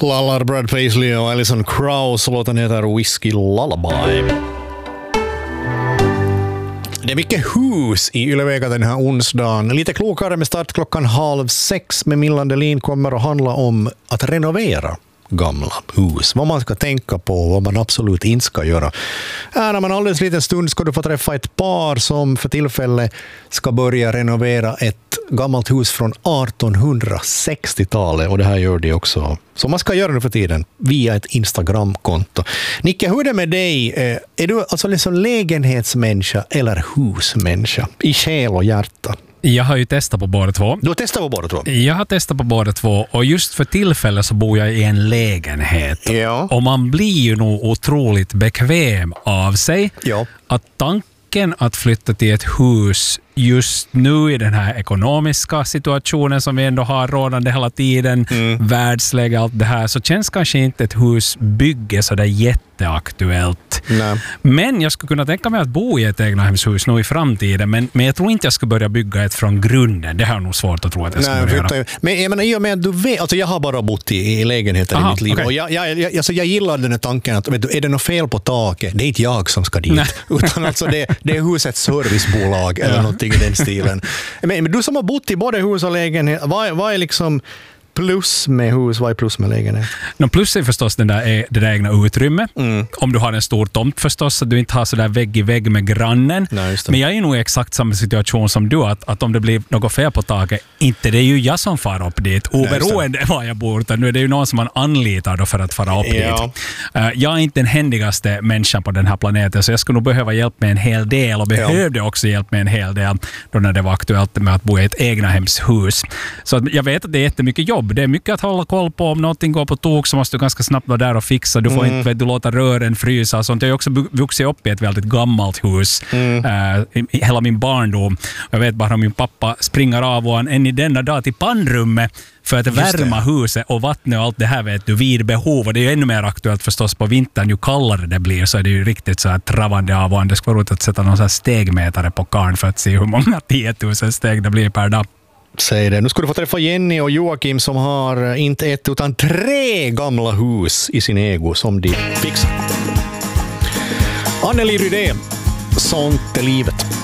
lallar Brad Paisley och Alison Krauss. Låten heter Whiskey Lullaby. Det är mycket hus i Ylevega den här onsdagen. Lite klokare med start 5:30 med Millan Delin kommer att handla om att renovera gamla hus. Vad man ska tänka på och vad man absolut inte ska göra. När man alldeles liten stund ska du få träffa ett par som för tillfället ska börja renovera ett gammalt hus från 1860-talet och det här gör de också. Så man ska göra det för tiden via ett Instagram-konto. Nicke, hur är det med dig? Är du alltså liksom lägenhetsmänniska eller husmänniska i själ och hjärta? Jag har ju testat på båda två. Du har testat på båda två? Jag har testat på båda två och just för tillfället så bor jag i en lägenhet. Ja. Och man blir ju nog otroligt bekväm av sig. Ja. Att tanken att flytta till ett hus just nu i den här ekonomiska situationen som vi ändå har rådande hela tiden, världsläge, allt det här, så känns kanske inte ett husbygge så där jätteaktuellt. Nej. Men jag skulle kunna tänka mig att bo i ett egnahemshus nu i framtiden, men jag tror inte jag ska börja bygga ett från grunden. Det har nog svårt att tro att jag ska börja göra. Men jag menar, i och med att du vet, alltså jag har bara bott i lägenheter i mitt liv. Okay. Och jag gillar den här tanken att vet du, är det något fel på taket? Det är inte jag som ska dit. Nej. Utan alltså det är husets servicebolag eller något i den stilen. Men du som har bott i både hus och lägenhet, vad är liksom plus med hus, vad är plus med lägenhet? Plus är förstås det där egna utrymme. Om du har en stor tomt förstås, så du inte har så där vägg i vägg med grannen. Nej, men jag är nog i exakt samma situation som du, att om det blir något fel på taget, inte det är ju jag som far upp dit, oberoende var jag bor, utan nu är det ju någon som man anlitar då för att fara upp dit. Jag är inte den händigaste människan på den här planeten, så jag skulle nog behöva hjälp med en hel del och behövde också hjälp med en hel del då när det var aktuellt med att bo i ett egnahemshus. Så att jag vet att det är jättemycket jobb. Det är mycket att hålla koll på. Om någonting går på tok så måste du ganska snabbt vara där och fixa. Du får inte låta rören frysa och sånt. Jag har också vuxit upp i ett väldigt gammalt hus hela min barndom. Jag vet bara om min pappa springer av och än i denna dag till pannrummet för att värma huset och vattnet och allt det här vet du vid behov. Och det är ju ännu mer aktuellt förstås på vintern. Ju kallare det blir så är det ju riktigt så här travande av och det ska vara roligt att sätta någon så här stegmätare på karn för att se hur många 10 000 steg det blir per dag. Säg det. Nu ska du få träffa Jenny och Joakim som har inte ett utan 3 gamla hus i sin ego som de fixar. Anneli Rydén, sånt är livet.